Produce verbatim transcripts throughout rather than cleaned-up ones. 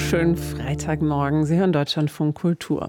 schönen Freitagmorgen. Sie hören Deutschlandfunk Kultur.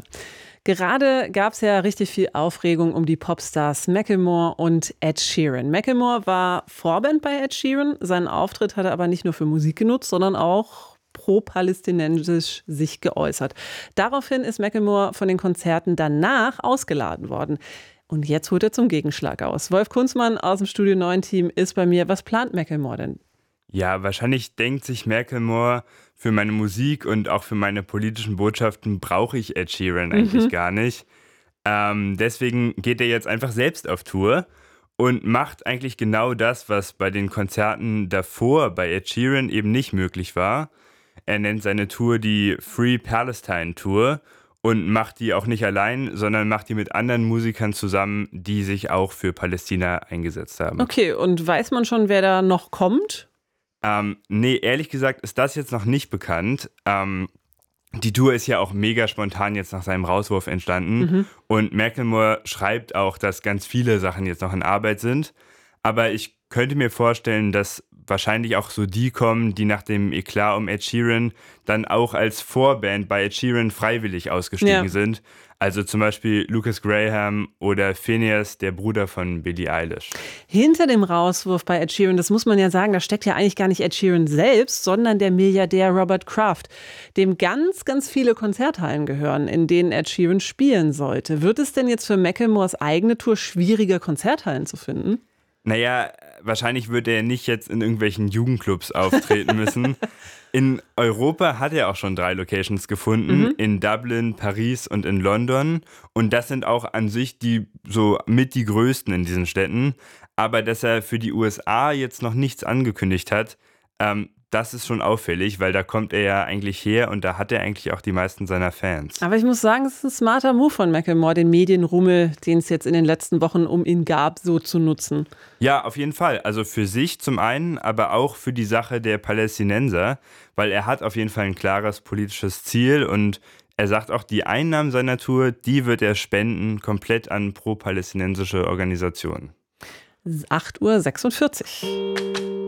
Gerade gab es ja richtig viel Aufregung um die Popstars Macklemore und Ed Sheeran. Macklemore war Vorband bei Ed Sheeran. Seinen Auftritt hat er aber nicht nur für Musik genutzt, sondern auch pro-palästinensisch sich geäußert. Daraufhin ist Macklemore von den Konzerten danach ausgeladen worden. Und jetzt holt er zum Gegenschlag aus. Wolf Kunzmann aus dem Studio neun Team ist bei mir. Was plant Macklemore denn? Ja, wahrscheinlich denkt sich Macklemore, für meine Musik und auch für meine politischen Botschaften brauche ich Ed Sheeran eigentlich Mhm. gar nicht. Ähm, deswegen geht er jetzt einfach selbst auf Tour und macht eigentlich genau das, was bei den Konzerten davor bei Ed Sheeran eben nicht möglich war. Er nennt seine Tour die Free Palestine Tour und macht die auch nicht allein, sondern macht die mit anderen Musikern zusammen, die sich auch für Palästina eingesetzt haben. Okay, und weiß man schon, wer da noch kommt? Ähm, nee, ehrlich gesagt ist das jetzt noch nicht bekannt. Ähm, die Tour ist ja auch mega spontan jetzt nach seinem Rauswurf entstanden. Mhm. Und Macklemore schreibt auch, dass ganz viele Sachen jetzt noch in Arbeit sind. Aber ich könnte mir vorstellen, dass wahrscheinlich auch so die kommen, die nach dem Eklat um Ed Sheeran dann auch als Vorband bei Ed Sheeran freiwillig ausgestiegen Ja. sind. Also zum Beispiel Lucas Graham oder Phineas, der Bruder von Billie Eilish. Hinter dem Rauswurf bei Ed Sheeran, das muss man ja sagen, da steckt ja eigentlich gar nicht Ed Sheeran selbst, sondern der Milliardär Robert Kraft, dem ganz, ganz viele Konzerthallen gehören, in denen Ed Sheeran spielen sollte. Wird es denn jetzt für Macklemores eigene Tour schwieriger, Konzerthallen zu finden? Naja, wahrscheinlich wird er nicht jetzt in irgendwelchen Jugendclubs auftreten müssen. In Europa hat er auch schon drei Locations gefunden, Mhm. in Dublin, Paris und in London. Und das sind auch an sich die so mit die größten in diesen Städten. Aber dass er für die U S A jetzt noch nichts angekündigt hat, ähm, das ist schon auffällig, weil da kommt er ja eigentlich her und da hat er eigentlich auch die meisten seiner Fans. Aber ich muss sagen, es ist ein smarter Move von Macklemore, den Medienrummel, den es jetzt in den letzten Wochen um ihn gab, so zu nutzen. Ja, auf jeden Fall. Also für sich zum einen, aber auch für die Sache der Palästinenser, weil er hat auf jeden Fall ein klares politisches Ziel und er sagt auch, die Einnahmen seiner Tour, die wird er spenden, komplett an pro-palästinensische Organisationen. acht Uhr sechsundvierzig.